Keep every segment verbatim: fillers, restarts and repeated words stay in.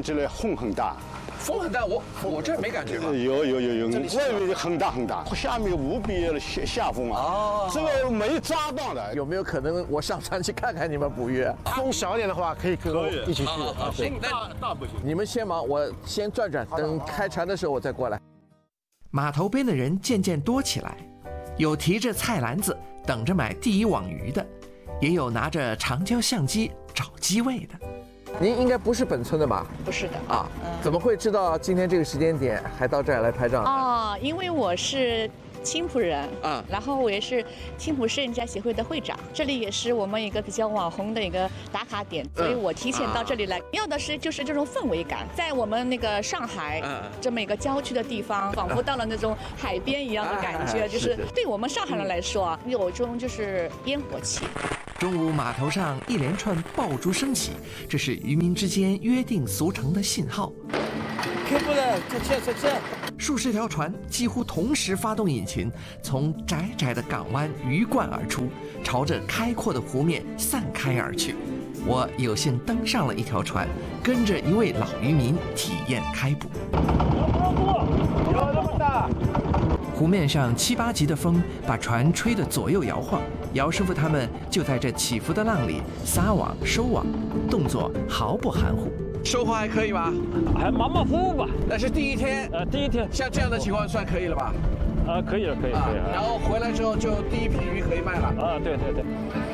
这里风很大。 风很大，我我这儿没感觉吧？ 有有有有，外面很大很大，下面无比的下下风啊！哦，这个没扎到的。 有没有可能我上船去看看你们捕鱼？ 风小一点的话，可以跟我一起去。 啊，行，大大不行。 你们先忙，我先转转，等开船的时候我再过来。 码头边的人渐渐多起来，有提着菜篮子等着买第一网鱼的，也有拿着长焦相机找机位的。 您应该不是本村的吧？ 不是的啊，怎么会知道今天这个时间点还到这儿来拍照呢？ 哦，因为我是青浦人啊，然后我也是青浦摄影家协会的会长，这里也是我们一个比较网红的一个打卡点，所以我提前到这里来，要的是就是这种氛围感，在我们那个上海这么一个郊区的地方，仿佛到了那种海边一样的感觉，就是对我们上海人来说啊，有种就是烟火气。 中午，码头上一连串爆竹声起，这是渔民之间约定俗成的信号。 开不了，快去快去！ 数十条船几乎同时发动引擎，从窄窄的港湾鱼贯而出，朝着开阔的湖面散开而去。我有幸登上了一条船，跟着一位老渔民体验开捕。 有那么大！ 湖面上七八级的风把船吹得左右摇晃，姚师傅他们就在这起伏的浪里撒网收网，动作毫不含糊。 收获还可以吧？ 还马马虎虎吧。 那是第一天， 呃，第一天， 像这样的情况算可以了吧？ 啊，可以了，可以，可以。 然后回来之后就第一批鱼可以卖了。 啊，对对对。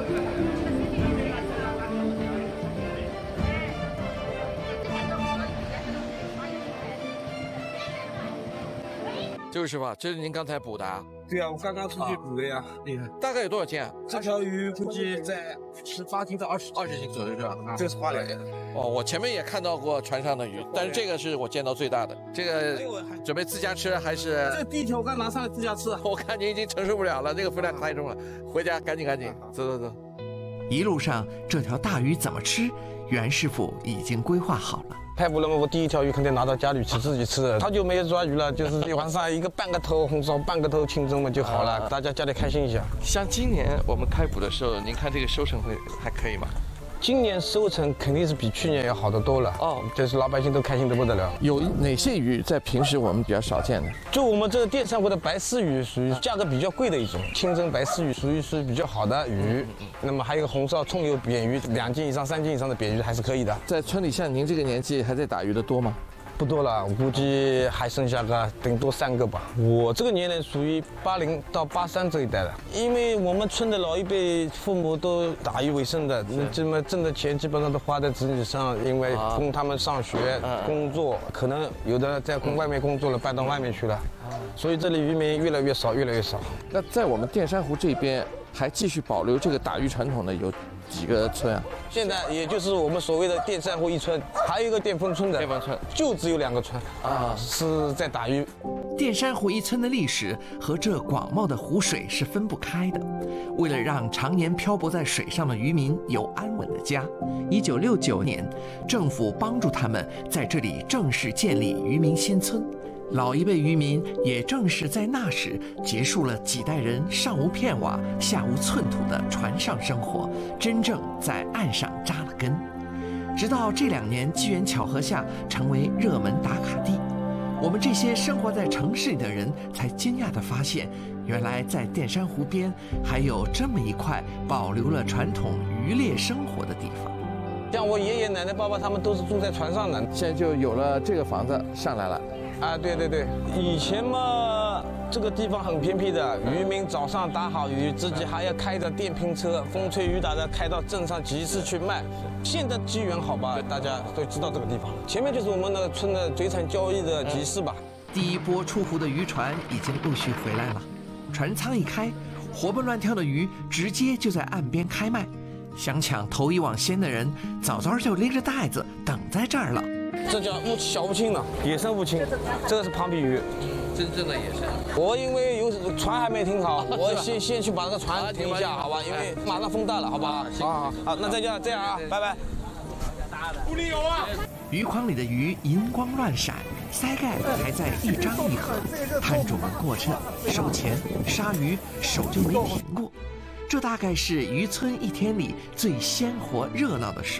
就是吧，这是您刚才捕的啊？ 对啊，我刚刚出去捕的呀。厉害。 大概有多少斤啊？ 这条鱼估计在十八斤到二十二十斤左右是吧？ 这是花鲢。 哦，我前面也看到过船上的鱼，但是这个是我见到最大的。这个准备自家吃还是？ 这第一条我刚拿上来自家吃。 我看您已经承受不了了，这个分量太重了，回家赶紧赶紧，走走走。 一路上这条大鱼怎么吃，袁师傅已经规划好了。 开捕了嘛，我第一条鱼肯定拿到家里去自己吃的。他就没有抓鱼了，就是一晚上一个半个头红烧，半个头清蒸嘛就好了，大家家里开心一下。 像今年我们开捕的时候，您看这个收成会还可以吗？ 今年收成肯定是比去年要好得多了哦，就是老百姓都开心得不得了。 有哪些鱼在平时我们比较少见的？ 就我们这个淀山湖的白丝鱼，属于价格比较贵的一种，清蒸白丝鱼属于是比较好的鱼。那么还有一个红烧葱油扁鱼，两斤以上、三斤以上的扁鱼还是可以的。 在村里像您这个年纪还在打鱼的多吗？ 不多了，我估计还剩下个顶多三个吧。我这个年龄属于八零到八三这一代的，因为我们村的老一辈父母都打鱼为生的，那这么挣的钱基本上都花在子女上，因为供他们上学、工作，可能有的在外面工作了，搬到外面去了，所以这里渔民越来越少，越来越少。 那在我们淀山湖这边还继续保留这个打鱼传统的有几个村啊？ 现在也就是我们所谓的淀山湖一村，还有一个淀丰村的。 淀丰村就只有两个村啊，是在打鱼。 淀山湖一村的历史和这广袤的湖水是分不开的。为了让常年漂泊在水上的渔民有安稳的家，一九六九年，政府帮助他们在这里正式建立渔民新村。老一辈渔民也正是在那时结束了几代人上无片瓦下无寸土的船上生活，真正在岸上扎了根。直到这两年机缘巧合下成为热门打卡地，我们这些生活在城市里的人才惊讶地发现，原来在淀山湖边还有这么一块保留了传统渔猎生活的地方。 像我爷爷奶奶、爸爸他们都是住在船上的， 现在就有了这个房子上来了。 啊，对对对，以前嘛，这个地方很偏僻的，渔民早上打好鱼，自己还要开着电瓶车，风吹雨打的开到镇上集市去卖。现在机缘好吧，大家都知道这个地方，前面就是我们那个村的水产交易的集市吧。 第一波出湖的渔船已经陆续回来了，船舱一开，活蹦乱跳的鱼直接就在岸边开卖。想抢头一网先的人，早早就拎着袋子等在这儿了。 这叫乌小乌青呢，野生乌青，这个是庞皮鱼， 真正的野生。 我因为有船还没停好，我先先去把那个船停一下，好吧？因为马上风大了，好不好？好好好，那再见，这样啊，拜拜。 湖里有啊！ 鱼筐里的鱼银光乱闪，鳃盖还在一张一合，摊主们过秤、收钱、杀鱼，手就没停过。这大概是渔村一天里最鲜活热闹的时候。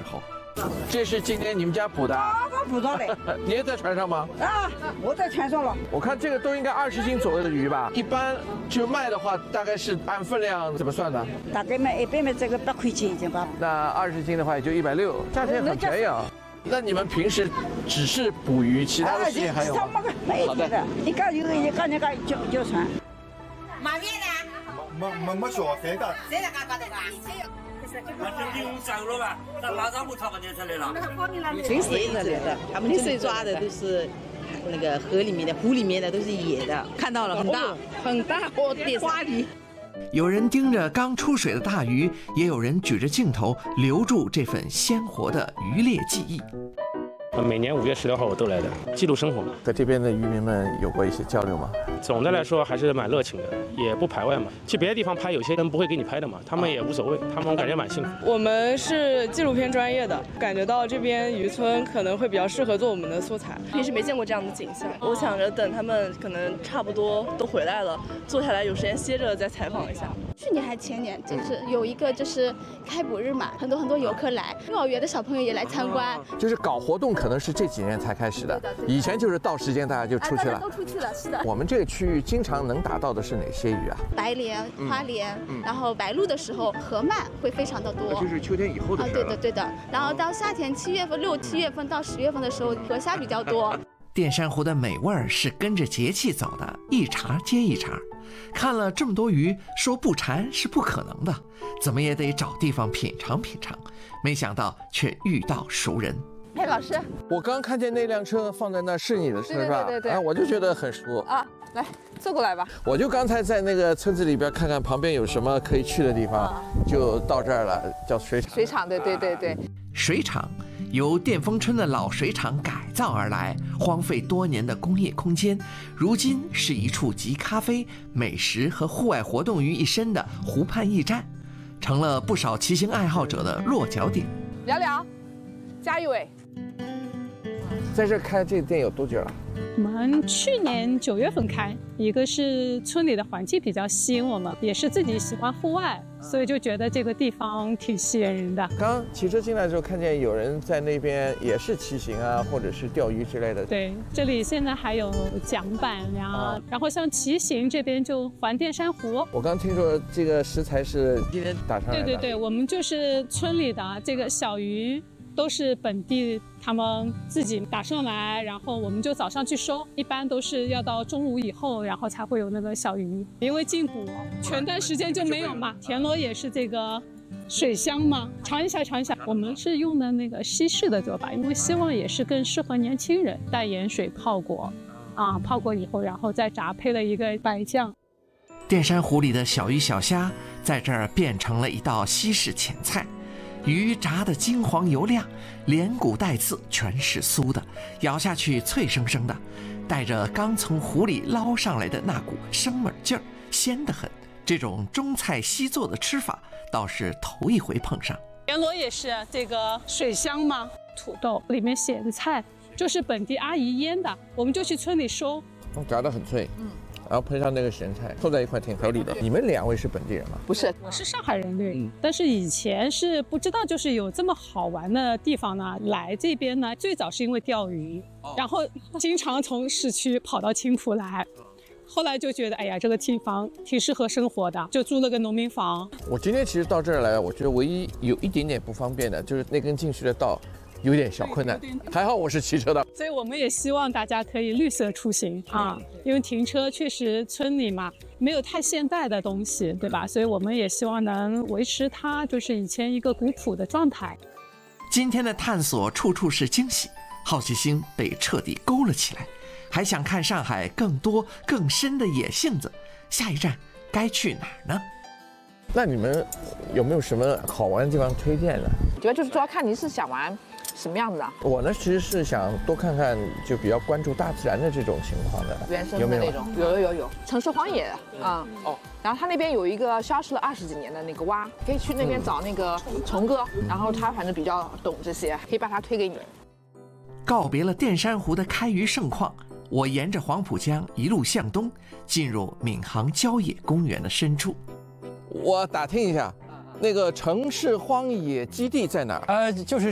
这是今天你们家捕的？ 啊，我捕到的。 你也在船上吗？ 啊，我在船上了。 我看这个都应该二十斤左右的鱼吧？一般就卖的话，大概是按分量怎么算的？ 大概卖一般卖这个八块钱一斤吧。 那二十斤的话也就一百六，价钱很便宜啊。那你们平时只是捕鱼，其他的事情还有吗？ 好的。一个有一个那个叫叫船。 马面呢？ 没没没小三个。 谁来搞搞的吧？以前有。 那这里我们走了吧？那马上不差半年才来了。 全是野的，他们水抓的都是那个河里面的、湖里面的，都是野的。看到了，很大，很大，哦，花鱼。 有人盯着刚出水的大鱼，也有人举着镜头留住这份鲜活的渔猎记忆。 每年五月十六号我都来的，记录生活。 和这边的渔民们有过一些交流吗？ 总的来说还是蛮热情的，也不排外嘛。去别的地方拍，有些人不会给你拍的嘛，他们也无所谓，他们感觉蛮幸福。 我们是纪录片专业的，感觉到这边渔村可能会比较适合做我们的素材。 平时没见过这样的景象，我想着等他们可能差不多都回来了，坐下来有时间歇着再采访一下。 去年还前年，就是有一个就是开捕日嘛，很多很多游客来，幼儿园的小朋友也来参观。 就是搞活动可能是这几年才开始的，以前就是到时间大家就出去了， 都出去了，是的。 我们这个区域经常能打到的是哪些鱼啊？ 白鲢、花鲢，然后白鹭的时候，河鳗会非常的多。 就是秋天以后的事了。 对的，对的。然后到夏天七月份、六七月份到十月份的时候，河虾比较多。 淀山湖的美味儿是跟着节气走的，一茬接一茬。看了这么多鱼，说不馋是不可能的，怎么也得找地方品尝品尝。没想到却遇到熟人。 哎，老师， 我刚看见那辆车放在那是你的车是吧？ 对对对对。 啊，我就觉得很熟啊。来，坐过来吧。 我就刚才在那个村子里边看看旁边有什么可以去的地方，啊、就到这儿了，叫水厂。 水厂，对对对对。 水厂由淀丰村的老水厂改造而来，荒废多年的工业空间，如今是一处集咖啡、美食和户外活动于一身的湖畔驿站，成了不少骑行爱好者的落脚点。 聊聊，加一位。 在这开这个店有多久了？ 我们去年九月份开，一个是村里的环境比较吸引我们，也是自己喜欢户外，所以就觉得这个地方挺吸引人的。 刚骑车进来的时候，看见有人在那边也是骑行啊，或者是钓鱼之类的。 对，这里现在还有桨板呀，啊、然后像骑行这边就环淀山湖。 我刚听说这个食材是今天打上来的。 对对对，我们就是村里的这个小鱼。都是本地他们自己打上来，然后我们就早上去收，一般都是要到中午以后，然后才会有那个小鱼，因为进补全段时间就没有嘛。田螺也是这个水乡嘛，尝一下尝一下。我们是用的那个西式的做法，因为希望也是更适合年轻人，淡盐水泡过，啊，泡过以后，然后再炸，配了一个白酱。 淀山湖里的小鱼小虾在这儿变成了一道西式前菜。鱼炸得金黄油亮，连骨带刺全是酥的，咬下去脆生生的，带着刚从湖里捞上来的那股生猛劲儿，鲜得很。这种中菜西做的吃法倒是头一回碰上。 田螺也是这个水乡嘛，土豆里面写的菜就是本地阿姨腌的，我们就去村里收， 炸得很脆。嗯。然后配上那个咸菜，凑在一块挺合理的。你们两位是本地人吗？ 不是，我是上海人对、嗯，但是以前是不知道就是有这么好玩的地方呢。来这边呢，最早是因为钓鱼，哦、然后经常从市区跑到青浦来，后来就觉得哎呀，这个地方挺适合生活的，就租了个农民房。 我今天其实到这儿来，我觉得唯一有一点点不方便的就是那根进去的道。有点小困难，还好我是骑车的， 所以我们也希望大家可以绿色出行啊，因为停车确实村里嘛没有太现代的东西，对吧？所以我们也希望能维持它就是以前一个古朴的状态。 今天的探索处处是惊喜，好奇心被彻底勾了起来，还想看上海更多更深的野性子，下一站该去哪儿呢？ 那你们有没有什么好玩的地方推荐呢？ 主要就是主要看你是想玩什么样子的。 我呢，其实是想多看看，就比较关注大自然的这种情况的， 原生的那种，有有有有，城市荒野啊、嗯、哦。然后它那边有一个消失了二十几年的那个蛙，可以去那边找那个虫哥，嗯、然后他反正比较懂这些，可以把它推给你。 告别了淀山湖的开渔盛况，我沿着黄浦江一路向东，进入闵行郊野公园的深处。 我打听一下，那个城市荒野基地在哪儿？ 呃，就是这个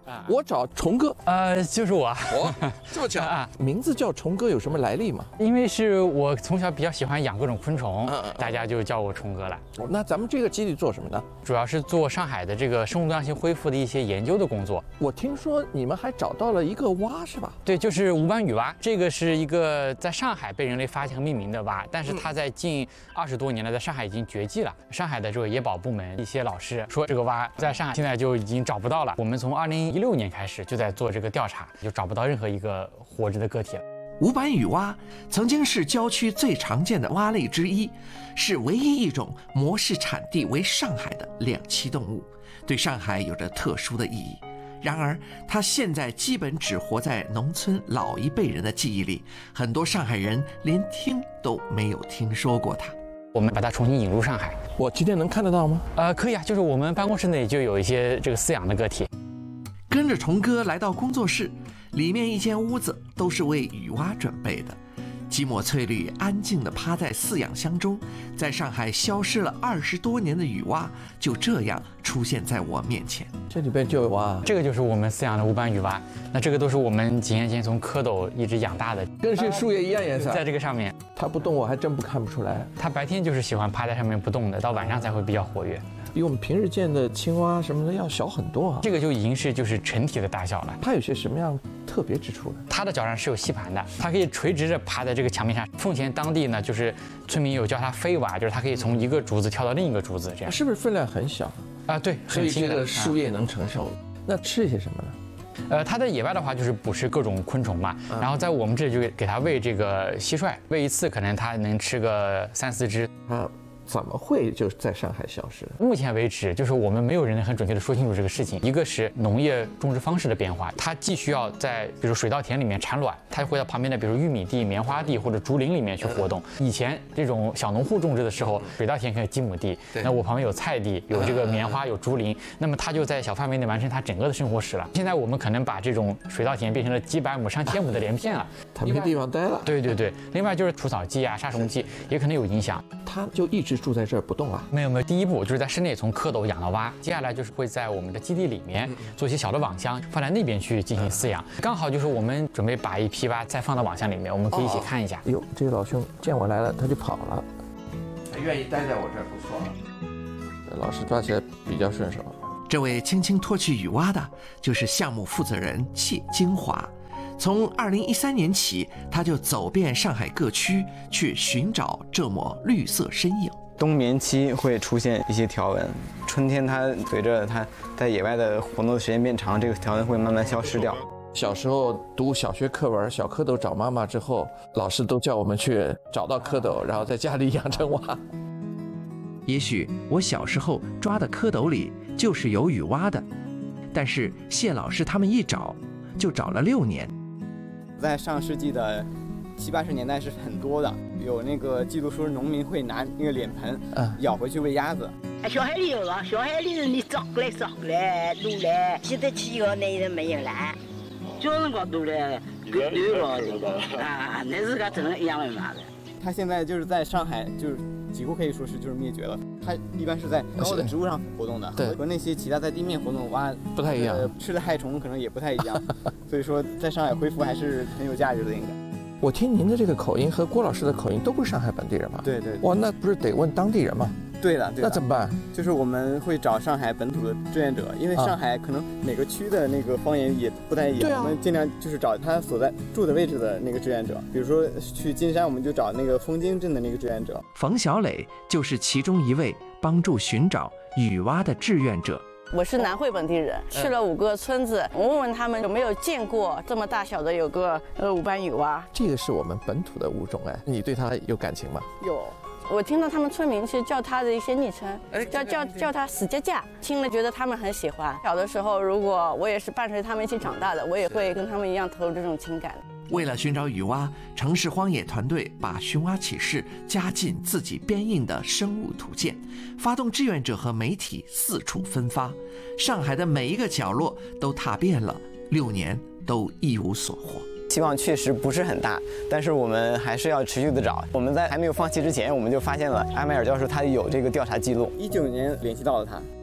我找虫哥， 呃，就是我。 我这么巧啊？名字叫虫哥有什么来历吗？ 因为是我从小比较喜欢养各种昆虫，大家就叫我虫哥了。 那咱们这个基地做什么呢？ 主要是做上海的这个生物多样性恢复的一些研究的工作。 我听说你们还找到了一个蛙，是吧？ 对，就是无斑羽蛙。这个是一个在上海被人类发现和命名的蛙，但是它在近二十多年了，在上海已经绝迹了。上海的这个野保部门一些老师说，这个蛙在上海现在就已经找不到了。我们从二零一六年开始就在做这个调查，就找不到任何一个活着的个体了。 无斑羽蛙曾经是郊区最常见的蛙类之一，是唯一一种模式产地为上海的两栖动物，对上海有着特殊的意义。然而，它现在基本只活在农村老一辈人的记忆里，很多上海人连听都没有听说过它。 我们把它重新引入上海， 我今天能看得到吗？ 呃，可以啊，就是我们办公室内就有一些这个饲养的个体。 跟着虫哥来到工作室，里面一间屋子都是为羽蛙准备的。几抹翠绿安静地趴在饲养箱中，在上海消失了二十多年的羽蛙就这样出现在我面前。 这里边就有蛙， 这个就是我们饲养的无斑羽蛙。那这个都是我们几年前从蝌蚪一直养大的， 跟这树叶一样颜色。 在这个上面， 它不动，我还真不看不出来。 它白天就是喜欢趴在上面不动的，到晚上才会比较活跃。 比我们平时见的青蛙什么的要小很多啊。 这个就已经是就是成体的大小了。 它有些什么样特别之处呢？ 它的脚上是有吸盘的，它可以垂直着爬在这个墙面上。奉贤当地呢，就是村民有叫它飞蛙，就是它可以从一个竹子跳到另一个竹子，这样。 是不是分量很小啊？对， 所以这个树叶能承受。那吃些什么呢？ 呃，它在野外的话就是捕食各种昆虫嘛，嗯、然后在我们这里就给它喂这个蟋蟀，喂一次可能它能吃个三四只。 啊，怎么会就在上海消失？ 目前为止，就是我们没有人能很准确的说清楚这个事情。一个是农业种植方式的变化，它既需要在比如水稻田里面产卵，它会到旁边的比如玉米地、棉花地或者竹林里面去活动。以前这种小农户种植的时候，水稻田可以几亩地，那我旁边有菜地，有这个棉花，有竹林，那么它就在小范围内完成它整个的生活史了。现在我们可能把这种水稻田变成了几百亩、上千亩的连片了， 它没地方待了。 对对对，另外就是除草剂啊、杀虫剂也可能有影响。 它就一直住在这儿不动啊？ 没有没有，第一步就是在室内从蝌蚪养到蛙，接下来就是会在我们的基地里面做一些小的网箱，放在那边去进行饲养。刚好就是我们准备把一批蛙再放到网箱里面，我们可以一起看一下。 哟，这个老兄见我来了，他就跑了，他愿意待在我这儿，不错。老师抓起来比较顺手。 这位轻轻脱去羽蛙的，就是项目负责人谢金华。从二零一三年起，他就走遍上海各区，去寻找这抹绿色身影。 冬眠期会出现一些条纹，春天它随着它在野外的活动的时间变长，这个条纹会慢慢消失掉。 小时候读小学课文《小蝌蚪找妈妈》之后，老师都叫我们去找到蝌蚪，然后在家里养成蛙。 也许我小时候抓的蝌蚪里就是有羽蛙的，但是谢老师他们一找就找了六年。 在上世纪的七八十年代是很多的，有那个记录说农民会拿那个脸盆舀回去喂鸭子。 哎，小海里有啊，小海里你找过来找过来撸来，现在去个那人没有了，叫人家撸来，狗了这个啊，那是个真的一样的嘛的。 它现在就是在上海，就是几乎可以说是就是灭绝了。它一般是在高的植物上活动的， 对， 和那些其他在地面活动的蛙不太一样， 呃、吃的害虫可能也不太一样。所以说，在上海恢复还是很有价值的，应该。 我听您的这个口音和郭老师的口音都不是上海本地人吗？ 对对。 哇，那不是得问当地人吗？ 对的，对的。 那怎么办？ 就是我们会找上海本土的志愿者，因为上海可能每个区的那个方言也不太一样，啊、我们尽量就是找他所在住的位置的那个志愿者。比如说去金山，我们就找那个枫泾镇的那个志愿者。 冯小磊就是其中一位帮助寻找羽蛙的志愿者。 我是南汇本地人，去了五个村子，我问问他们有没有见过这么大小的有个呃无斑羽蛙。 这个是我们本土的物种哎，你对它有感情吗？ 有。我听到他们村民是叫它的一些昵称，叫叫叫它死架架，听了觉得他们很喜欢。小的时候，如果我也是伴随他们一起长大的，我也会跟他们一样投入这种情感。 为了寻找羽蛙，城市荒野团队把寻蛙启事加进自己编印的生物图鉴，发动志愿者和媒体四处分发，上海的每一个角落都踏遍了，六年都一无所获。 希望确实不是很大，但是我们还是要持续的找。我们在还没有放弃之前，我们就发现了阿迈尔教授他有这个调查记录，一九年联系到了他。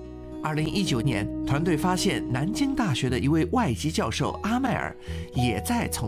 二零一九年，团队发现南京大学的一位外籍教授阿迈尔也在从